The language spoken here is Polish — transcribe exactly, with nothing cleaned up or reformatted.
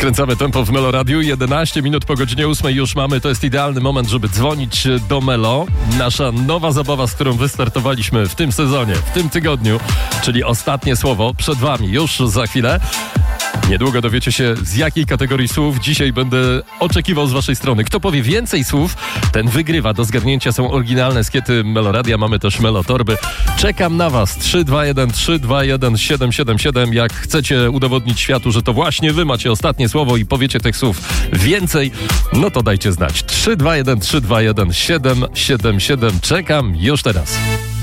Skręcamy tempo w Melo Radiu. jedenaście minut po godzinie ósmej już mamy. To jest idealny moment, żeby dzwonić do Melo. Nasza nowa zabawa, z którą wystartowaliśmy w tym sezonie, w tym tygodniu, czyli ostatnie słowo przed wami już za chwilę. Niedługo dowiecie się, z jakiej kategorii słów dzisiaj będę oczekiwał z waszej strony. Kto powie więcej słów, ten wygrywa. Do zgadnięcia są oryginalne skiety Meloradia. Mamy też Melotorby. Czekam na was. trzy dwa jeden trzy dwa jeden siedem siedem siedem. Jak chcecie udowodnić światu, że to właśnie wy macie ostatnie słowo i powiecie tych słów więcej, no to dajcie znać. trzy dwa jeden trzy dwa jeden siedem siedem siedem. Czekam już teraz.